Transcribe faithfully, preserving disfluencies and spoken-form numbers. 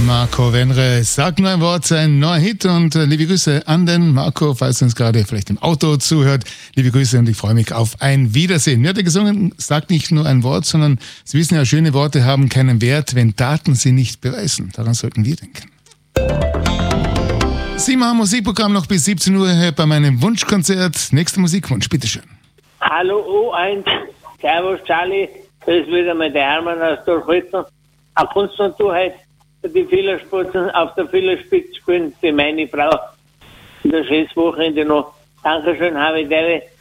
Marco Wenre. Sag nur ein Wort, ein neuer Hit und äh, liebe Grüße an den Marco, falls er uns gerade vielleicht im Auto zuhört. Liebe Grüße und ich freue mich auf ein Wiedersehen. Mir hat er gesungen, sagt nicht nur ein Wort, sondern Sie wissen ja, schöne Worte haben keinen Wert, wenn Taten sie nicht beweisen. Daran sollten wir denken. Simon Musikprogramm noch bis siebzehn Uhr bei meinem Wunschkonzert. Nächster Musikwunsch, bitteschön. Hallo O eins, Servus Charlie, das ist wieder mal der Hermann aus Dorfwitten. Auch kannst du heute die Fillerspitzen auf der Fillerspitze spielen für meine Frau. Und ein schönes Wochenende noch. Dankeschön, habe ich dir.